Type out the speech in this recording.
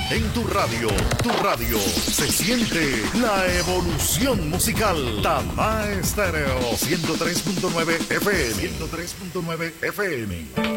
En tu radio se siente la evolución musical. Tamae Estéreo 103.9 FM. 103.9 FM.